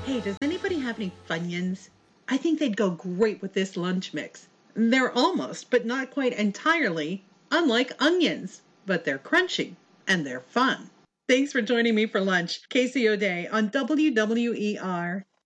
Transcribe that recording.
Hey, does anybody have any Funyuns? I think they'd go great with this lunch mix. They're almost, but not quite entirely, unlike onions, but they're crunchy and they're fun. Thanks for joining me for lunch. Casey O'Day on WWER.